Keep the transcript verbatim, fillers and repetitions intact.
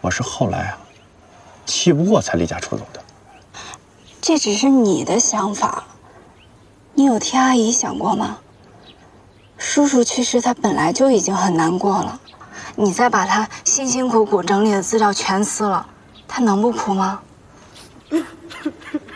我是后来啊，气不过才离家出走的。 这只是你的想法，你有替阿姨想过吗？叔叔去世，他本来就已经很难过了，你再把他辛辛苦苦整理的资料全撕了，他能不哭吗？